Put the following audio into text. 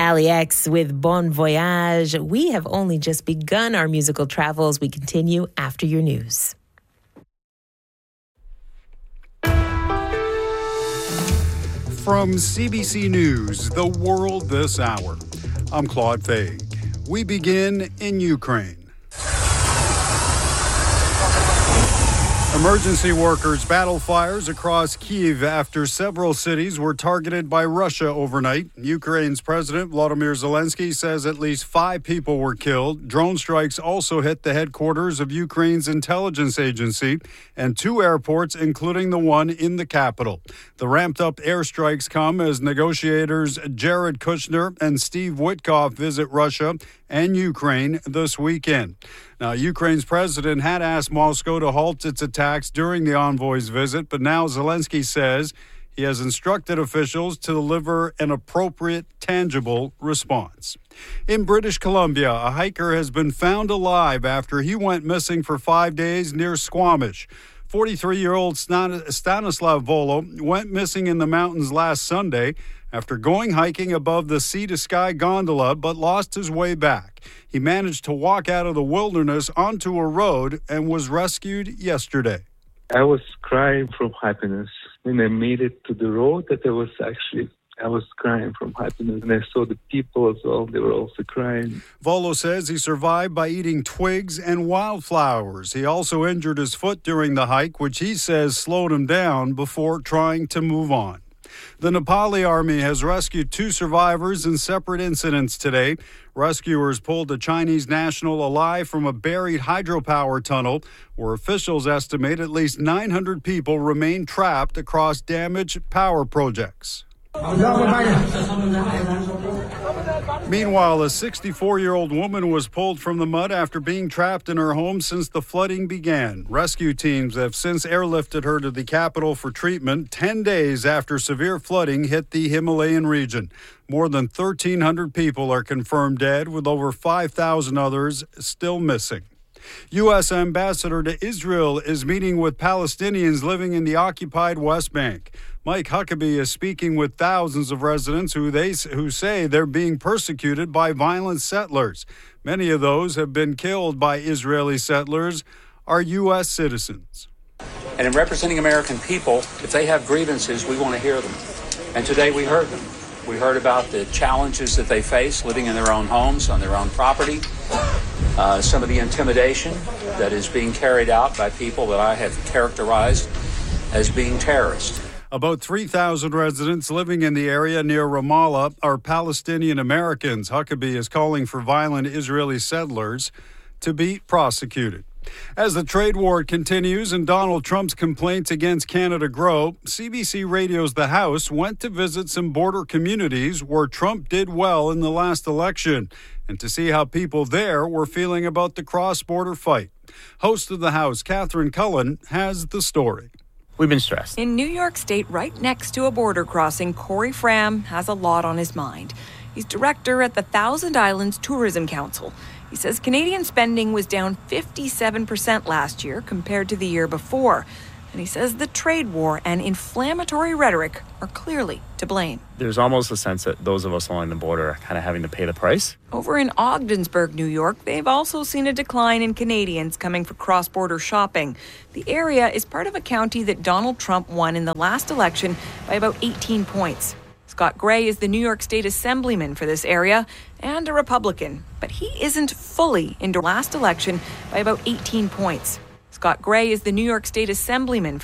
Ali X with Bon Voyage. We have only just begun our musical travels. We continue after your news. From CBC News, The World This Hour, I'm Claude Faig. We begin in Ukraine. Emergency workers battle fires across Kyiv after several cities were targeted by Russia overnight. Ukraine's President Volodymyr Zelensky says at least 5 people were killed. Drone strikes also hit the headquarters of Ukraine's intelligence agency and 2 airports, including the one in the capital. The ramped-up airstrikes come as negotiators Jared Kushner and Steve Witkoff visit Russia and Ukraine this weekend. Now, Ukraine's president had asked Moscow to halt its attacks during the envoy's visit, but now Zelensky says he has instructed officials to deliver an appropriate, tangible response. In British Columbia, a hiker has been found alive after he went missing for 5 days near Squamish. 43-year-old Stanislav Volo went missing in the mountains last Sunday after going hiking above the Sea to Sky gondola, but lost his way back. He managed to walk out of the wilderness onto a road and was rescued yesterday. I was crying from happiness. When I made it to the road, I was crying from happiness. And I saw the people as well. They were also crying. Volo says he survived by eating twigs and wildflowers. He also injured his foot during the hike, which he says slowed him down before trying to move on. The Nepali army has rescued 2 survivors in separate incidents today. Rescuers pulled a Chinese national alive from a buried hydropower tunnel where officials estimate at least 900 people remain trapped across damaged power projects. Meanwhile, a 64-year-old woman was pulled from the mud after being trapped in her home since the flooding began. Rescue teams have since airlifted her to the capital for treatment 10 days after severe flooding hit the Himalayan region. More than 1,300 people are confirmed dead, with over 5,000 others still missing. U.S. Ambassador to Israel is meeting with Palestinians living in the occupied West Bank. Mike Huckabee is speaking with thousands of residents who say they're being persecuted by violent settlers. Many of those have been killed by Israeli settlers are U.S. citizens. And in representing American people, if they have grievances, we want to hear them. And today we heard them. We heard about the challenges that they face living in their own homes, on their own property, some of the intimidation that is being carried out by people that I have characterized as being terrorists. About 3,000 residents living in the area near Ramallah are Palestinian Americans. Huckabee is calling for violent Israeli settlers to be prosecuted. As the trade war continues and Donald Trump's complaints against Canada grow, CBC Radio's The House went to visit some border communities where Trump did well in the last election and to see how people there were feeling about the cross-border fight. Host of The House, Catherine Cullen, has the story. We've been stressed. In New York State, right next to a border crossing, Corey Fram has a lot on his mind. He's director at the Thousand Islands Tourism Council. He says Canadian spending was down 57% last year compared to the year before. And he says the trade war and inflammatory rhetoric are clearly to blame. There's almost a sense that those of us along the border are kind of having to pay the price. Over in Ogdensburg, New York, they've also seen a decline in Canadians coming for cross-border shopping. The area is part of a county that Donald Trump won in the last election by about 18 points. Scott Gray is the New York State Assemblyman for this area and a Republican, but he isn't fully into last election by about 18 points. Scott Gray is the New York State Assemblyman